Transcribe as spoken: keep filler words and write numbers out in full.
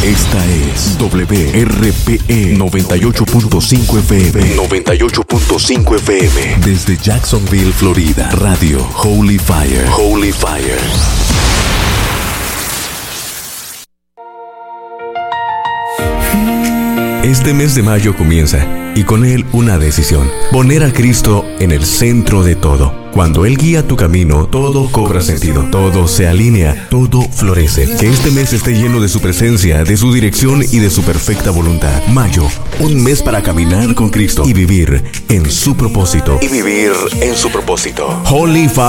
Esta es W R P E noventa y ocho punto cinco F M. noventa y ocho punto cinco F M. Desde Jacksonville, Florida. Radio Holy Fire. Holy Fire. Este mes de mayo comienza, y con él una decisión: poner a Cristo en el centro de todo. Cuando Él guía tu camino, todo cobra sentido, todo se alinea, todo florece. Que este mes esté lleno de su presencia, de su dirección y de su perfecta voluntad. Mayo, un mes para caminar con Cristo y vivir en su propósito. Y vivir en su propósito. Holy Fire.